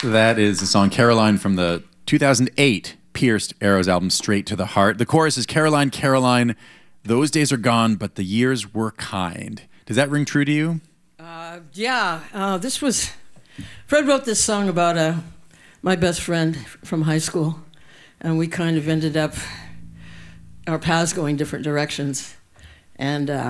That is the song Caroline from the 2008 Pierced Arrows album, Straight to the Heart. The chorus is Caroline, Caroline, those days are gone, but the years were kind. Does that ring true to you? This was... Fred wrote this song about my best friend from high school, and we kind of ended up, our paths going different directions. And